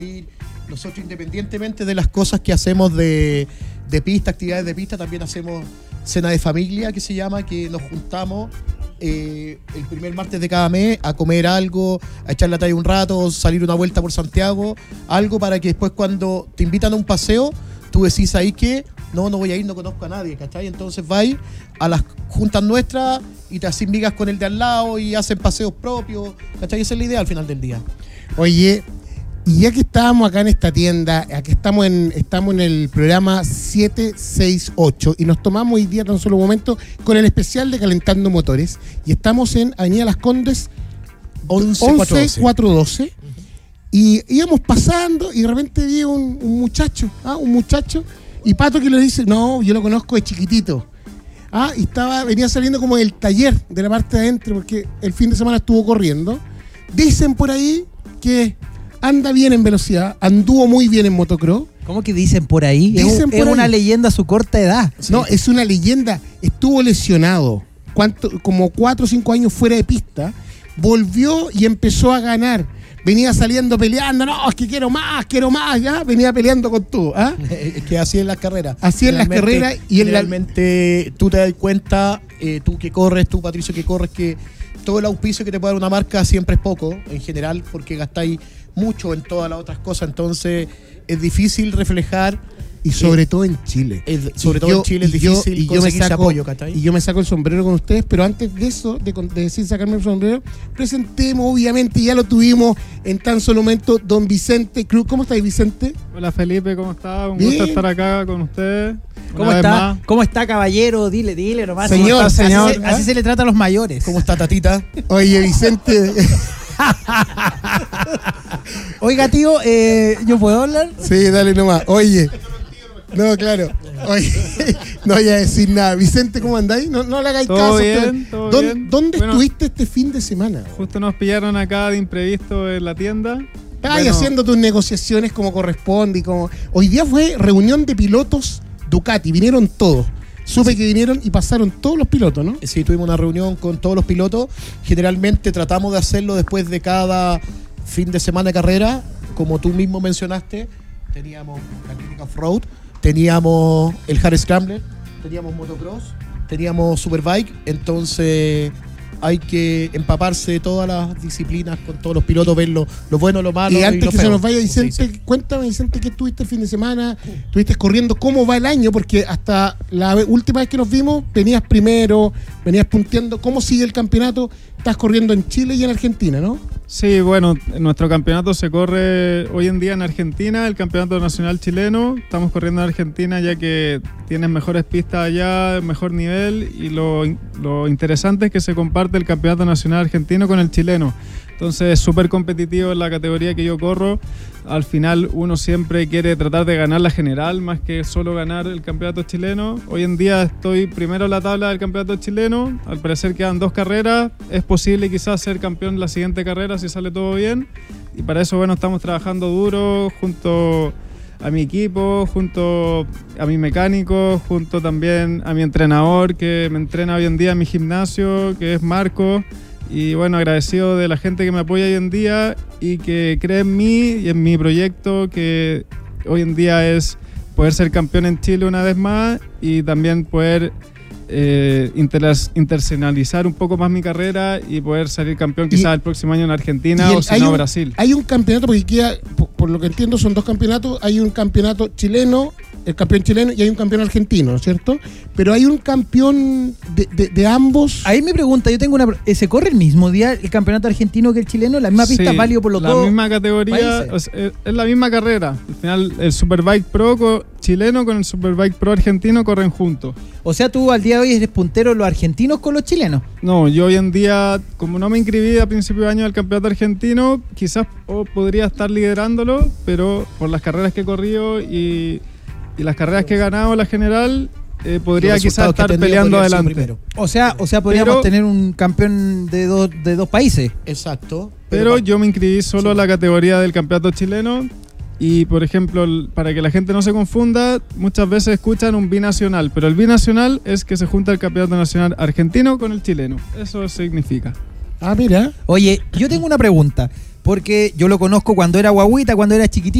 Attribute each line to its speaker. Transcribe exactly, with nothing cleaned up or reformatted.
Speaker 1: Nosotros, independientemente de las cosas que hacemos de, de pista, actividades de pista, también hacemos cena de familia, que se llama, que nos juntamos eh, el primer martes de cada mes a comer algo, a echar la talla un rato, salir una vuelta por Santiago, algo para que después cuando te invitan a un paseo, tú decís ahí que no, no voy a ir, no conozco a nadie, ¿cachai? Entonces vais a las juntas nuestras y te haces migas con el de al lado y hacen paseos propios, ¿cachai? Esa es la idea al final del día.
Speaker 2: Oye, y ya que estábamos acá en esta tienda, aquí estamos en, estamos en el programa siete seis ocho y nos tomamos hoy día tan solo un momento con el especial de Calentando Motores y estamos en Avenida Las Condes once cuatrocientos doce uh-huh. Y íbamos pasando y de repente vi un, un muchacho, ¿ah? un muchacho y Pato que le dice, no, yo lo conozco de chiquitito. Ah, y estaba, venía saliendo como del taller de la parte de adentro porque el fin de semana estuvo corriendo. Dicen por ahí que anda bien en velocidad, anduvo muy bien en motocross.
Speaker 3: ¿Cómo que dicen por ahí?
Speaker 2: Dicen
Speaker 3: es
Speaker 2: por
Speaker 3: una
Speaker 2: ahí.
Speaker 3: leyenda a su corta edad.
Speaker 2: No, sí. Es una leyenda. Estuvo lesionado. ¿Cuánto? Como cuatro o cinco años fuera de pista. Volvió y empezó a ganar. Venía saliendo peleando. No, es que quiero más, quiero más. ¿Ya? Venía peleando con tú. ¿Ah?
Speaker 1: Es que así en las carreras.
Speaker 2: Así en las carreras. Y
Speaker 1: realmente la... tú te das cuenta, eh, tú que corres, tú Patricio que corres, que todo el auspicio que te puede dar una marca siempre es poco, en general, porque gastáis mucho en todas las otras cosas, entonces es difícil reflejar.
Speaker 2: Y sobre eh, todo en Chile.
Speaker 1: Es, sobre
Speaker 2: y
Speaker 1: todo
Speaker 2: yo,
Speaker 1: en Chile es
Speaker 2: y
Speaker 1: difícil
Speaker 2: yo, y yo me saco,
Speaker 1: apoyo, ¿cachai?
Speaker 2: Y yo me saco el sombrero con ustedes, pero antes de eso, de, de decir sacarme el sombrero, presentemos, obviamente, ya lo tuvimos en tan solo momento, don Vicente Cruz. ¿Cómo estáis, Vicente?
Speaker 4: Hola, Felipe, ¿cómo estás? Un
Speaker 2: Bien.
Speaker 4: gusto estar acá con ustedes.
Speaker 3: ¿Cómo está? ¿Cómo está, caballero? Dile, dile nomás.
Speaker 2: Señor,
Speaker 3: así,
Speaker 2: señor.
Speaker 3: Se, así se le trata a los mayores.
Speaker 1: ¿Cómo está, tatita?
Speaker 2: Oye, Vicente...
Speaker 3: Oiga, tío, eh, ¿yo puedo hablar?
Speaker 2: Sí, dale nomás. Oye, no, claro. Oye, no voy a decir nada. Vicente, ¿cómo andáis? No, no le hagáis
Speaker 4: todo
Speaker 2: caso.
Speaker 4: Bien, todo
Speaker 2: ¿Dónde,
Speaker 4: bien.
Speaker 2: ¿Dónde
Speaker 4: bueno,
Speaker 2: estuviste este fin de semana?
Speaker 4: Justo nos pillaron acá de imprevisto en la tienda.
Speaker 2: Ay,
Speaker 4: bueno,
Speaker 2: haciendo tus negociaciones como corresponde y como. Hoy día fue reunión de pilotos Ducati, vinieron todos. Supe sí. que vinieron y pasaron todos los pilotos, ¿no?
Speaker 1: Sí, tuvimos una reunión con todos los pilotos. Generalmente tratamos de hacerlo después de cada fin de semana de carrera. Como tú mismo mencionaste, teníamos la clínica off-road, teníamos el Hard Scrambler, teníamos motocross, teníamos superbike. Entonces hay que empaparse de todas las disciplinas con todos los pilotos, ver lo, lo bueno, lo malo.
Speaker 2: Y antes
Speaker 1: y lo
Speaker 2: que
Speaker 1: feo,
Speaker 2: se nos vaya, Vicente, cuéntame, Vicente, ¿qué estuviste el fin de semana? ¿Estuviste corriendo? ¿Cómo va el año? Porque hasta la última vez que nos vimos, venías primero, venías punteando. ¿Cómo sigue el campeonato? Estás corriendo en Chile y en Argentina, ¿no?
Speaker 4: Sí, bueno, nuestro campeonato se corre hoy en día en Argentina, el Campeonato Nacional Chileno. Estamos corriendo en Argentina ya que tienen mejores pistas allá, mejor nivel, y lo, lo interesante es que se comparte el Campeonato Nacional Argentino con el chileno. Entonces es súper competitivo en la categoría que yo corro. Al final uno siempre quiere tratar de ganar la general más que solo ganar el campeonato chileno. Hoy en día estoy primero en la tabla del campeonato chileno. Al parecer quedan dos carreras. Es posible quizás ser campeón la siguiente carrera si sale todo bien. Y para eso, bueno, estamos trabajando duro junto a mi equipo, junto a mi mecánico, junto también a mi entrenador que me entrena hoy en día en mi gimnasio, que es Marco. Y bueno, agradecido de la gente que me apoya hoy en día y que cree en mí y en mi proyecto, que hoy en día es poder ser campeón en Chile una vez más y también poder eh, inter- internacionalizar un poco más mi carrera y poder salir campeón quizás el próximo año en Argentina el, o si no,
Speaker 2: un,
Speaker 4: Brasil.
Speaker 2: Hay un campeonato, porque queda, por, por lo que entiendo son dos campeonatos, hay un campeonato chileno, el campeón chileno, y hay un campeón argentino, ¿no es cierto? Pero hay un campeón de, de, de ambos.
Speaker 3: Ahí me pregunta, yo tengo una... ¿Se corre el mismo día el campeonato argentino que el chileno? ¿La misma pista
Speaker 4: sí,
Speaker 3: válido por los
Speaker 4: la
Speaker 3: dos?
Speaker 4: La misma categoría, o sea, es, es la misma carrera. Al final el Superbike Pro co- chileno con el Superbike Pro argentino corren juntos.
Speaker 3: O sea, tú al día de hoy eres puntero los argentinos con los chilenos.
Speaker 4: No, yo hoy en día, como no me inscribí a principio de año al campeonato argentino, quizás oh, podría estar liderándolo, pero por las carreras que he corrido y... y las carreras que he ganado la general, eh, podría quizás estar peleando adelante.
Speaker 3: O sea, o sea podríamos
Speaker 4: pero,
Speaker 3: tener un campeón de, do, de dos países.
Speaker 1: Exacto.
Speaker 4: Pero, pero yo me inscribí solo sí. a la categoría del campeonato chileno y, por ejemplo, para que la gente no se confunda, muchas veces escuchan un binacional, pero el binacional es que se junta el campeonato nacional argentino con el chileno. Eso significa.
Speaker 2: Ah, mira.
Speaker 3: Oye, yo tengo una pregunta. Porque yo lo conozco cuando era guaguita, cuando era chiquitito.